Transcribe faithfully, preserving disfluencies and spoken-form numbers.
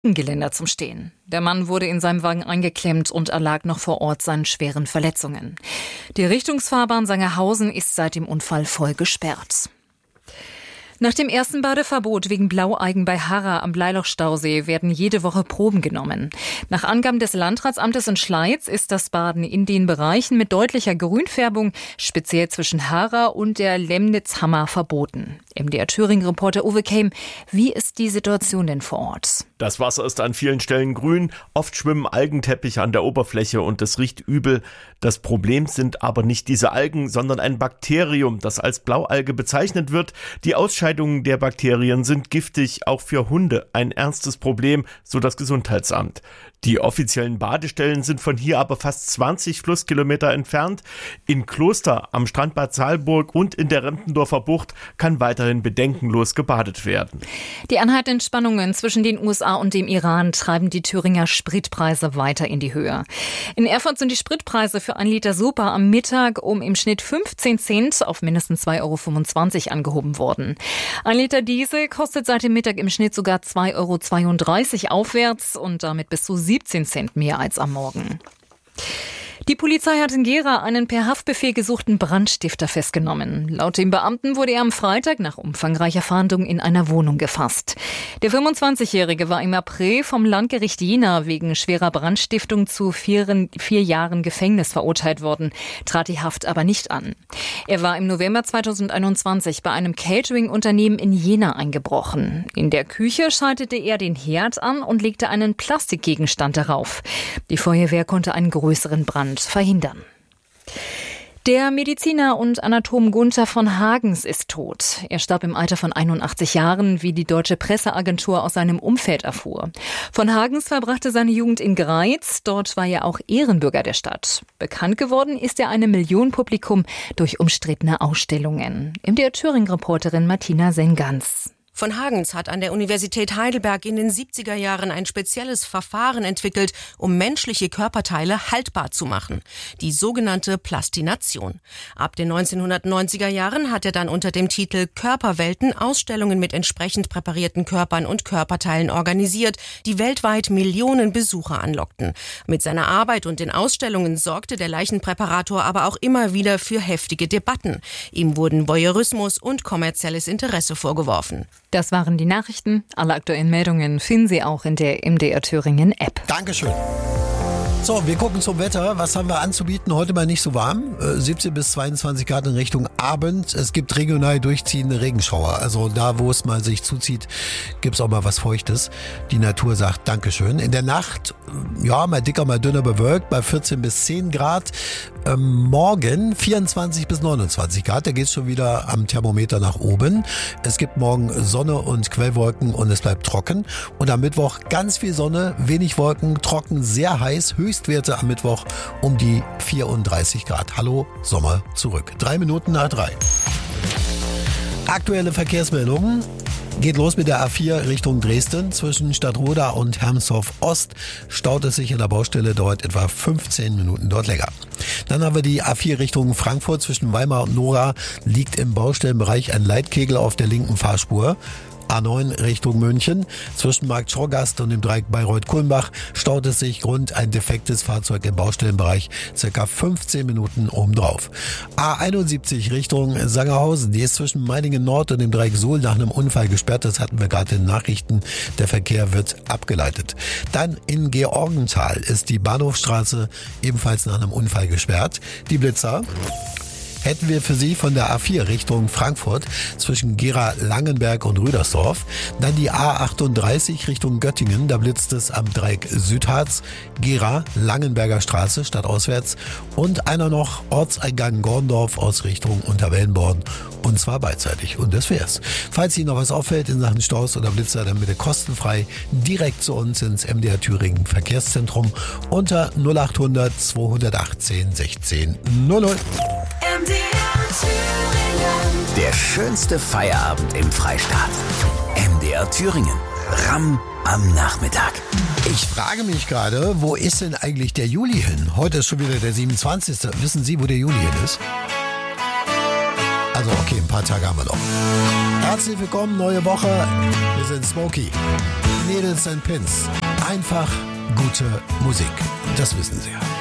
Geländer zum Stehen. Der Mann wurde in seinem Wagen eingeklemmt und erlag noch vor Ort seinen schweren Verletzungen. Die Richtungsfahrbahn Sangerhausen ist seit dem Unfall voll gesperrt. Nach dem ersten Badeverbot wegen Blaualgen bei Harra am Bleiloch-Stausee werden jede Woche Proben genommen. Nach Angaben des Landratsamtes in Schleiz ist das Baden in den Bereichen mit deutlicher Grünfärbung, speziell zwischen Harra und der Lemnitz-Hammer, verboten. M D R Thüringen-Reporter Uwe Keim, wie ist die Situation denn vor Ort? Das Wasser ist an vielen Stellen grün, oft schwimmen Algenteppiche an der Oberfläche und es riecht übel. Das Problem sind aber nicht diese Algen, sondern ein Bakterium, das als Blaualge bezeichnet wird. Die Ausscheidungen der Bakterien sind giftig, auch für Hunde ein ernstes Problem, so das Gesundheitsamt. Die offiziellen Badestellen sind von hier aber fast zwanzig Flusskilometer entfernt. In Kloster, am Strand Bad Salburg und in der Rempendorfer Bucht kann weiterhin bedenkenlos gebadet werden. Die anhaltenden Spannungen zwischen den U S A und dem Iran treiben die Thüringer Spritpreise weiter in die Höhe. In Erfurt sind die Spritpreise für ein Liter Super am Mittag um im Schnitt fünfzehn Cent auf mindestens zwei Euro fünfundzwanzig angehoben worden. Ein Liter Diesel kostet seit dem Mittag im Schnitt sogar zwei Euro zweiunddreißig aufwärts und damit bis zu siebzehn Cent mehr als am Morgen. Die Polizei hat in Gera einen per Haftbefehl gesuchten Brandstifter festgenommen. Laut den Beamten wurde er am Freitag nach umfangreicher Fahndung in einer Wohnung gefasst. Der fünfundzwanzigjährige war im April vom Landgericht Jena wegen schwerer Brandstiftung zu vier, vier Jahren Gefängnis verurteilt worden, trat die Haft aber nicht an. Er war im November zweitausendeinundzwanzig bei einem Catering-Unternehmen in Jena eingebrochen. In der Küche schaltete er den Herd an und legte einen Plastikgegenstand darauf. Die Feuerwehr konnte einen größeren Brand verhindern. Der Mediziner und Anatom Gunther von Hagens ist tot. Er starb im Alter von einundachtzig Jahren, wie die deutsche Presseagentur aus seinem Umfeld erfuhr. Von Hagens verbrachte seine Jugend in Greiz. Dort war er auch Ehrenbürger der Stadt. Bekannt geworden ist er einem Millionenpublikum durch umstrittene Ausstellungen. M D R Thüringen-Reporterin Martina Sengans. Von Hagens hat an der Universität Heidelberg in den siebziger Jahren ein spezielles Verfahren entwickelt, um menschliche Körperteile haltbar zu machen. Die sogenannte Plastination. Ab den neunzehnhundertneunziger Jahren hat er dann unter dem Titel Körperwelten Ausstellungen mit entsprechend präparierten Körpern und Körperteilen organisiert, die weltweit Millionen Besucher anlockten. Mit seiner Arbeit und den Ausstellungen sorgte der Leichenpräparator aber auch immer wieder für heftige Debatten. Ihm wurden Voyeurismus und kommerzielles Interesse vorgeworfen. Das waren die Nachrichten. Alle aktuellen Meldungen finden Sie auch in der M D R Thüringen App. Dankeschön. So, wir gucken zum Wetter. Was haben wir anzubieten? Heute mal nicht so warm. Äh, siebzehn bis zweiundzwanzig Grad in Richtung Abend. Es gibt regional durchziehende Regenschauer. Also da, wo es mal sich zuzieht, gibt es auch mal was Feuchtes. Die Natur sagt Dankeschön. In der Nacht, ja, mal dicker, mal dünner bewölkt, bei vierzehn bis zehn Grad. Ähm, morgen vierundzwanzig bis neunundzwanzig Grad. Da geht es schon wieder am Thermometer nach oben. Es gibt morgen Sonne und Quellwolken und es bleibt trocken. Und am Mittwoch ganz viel Sonne, wenig Wolken, trocken, sehr heiß. Höchstwerte am Mittwoch um die vierunddreißig Grad. Hallo, Sommer zurück. Drei Minuten nach drei. Aktuelle Verkehrsmeldungen. Geht los mit der A vier Richtung Dresden. Zwischen Stadtroda und Hermsdorf Ost staut es sich in der Baustelle, dauert etwa fünfzehn Minuten dort länger. Dann haben wir die A vier Richtung Frankfurt. Zwischen Weimar und Nora liegt im Baustellenbereich ein Leitkegel auf der linken Fahrspur. A neun Richtung München. Zwischen Markt Schorgast und dem Dreieck Bayreuth-Kulmbach staut es sich rund ein defektes Fahrzeug im Baustellenbereich, circa fünfzehn Minuten obendrauf. A einundsiebzig Richtung Sangerhausen. Die ist zwischen Meiningen Nord und dem Dreieck Suhl nach einem Unfall gesperrt. Das hatten wir gerade in den Nachrichten. Der Verkehr wird abgeleitet. Dann in Georgenthal ist die Bahnhofstraße ebenfalls nach einem Unfall gesperrt. Die Blitzer hätten wir für Sie von der A vier Richtung Frankfurt zwischen Gera, Langenberg und Rüdersdorf. Dann die A achtunddreißig Richtung Göttingen, da blitzt es am Dreieck Südharz, Gera, Langenberger Straße stadtauswärts und einer noch Ortseingang Gorndorf aus Richtung Unterwellenborn und zwar beidseitig. Und das wär's. Falls Ihnen noch was auffällt in Sachen Staus oder Blitzer, dann bitte kostenfrei direkt zu uns ins M D R Thüringen Verkehrszentrum unter null achthundert zweihundertachtzehn sechzehn null null. Der schönste Feierabend im Freistaat. M D R Thüringen. Ramm am Nachmittag. Ich frage mich gerade, wo ist denn eigentlich der Juli hin? Heute ist schon wieder der siebenundzwanzigste Wissen Sie, wo der Juli hin ist? Also okay, ein paar Tage haben wir noch. Herzlich willkommen, neue Woche. Wir sind Smokey. Needles and Pins. Einfach gute Musik. Das wissen Sie ja.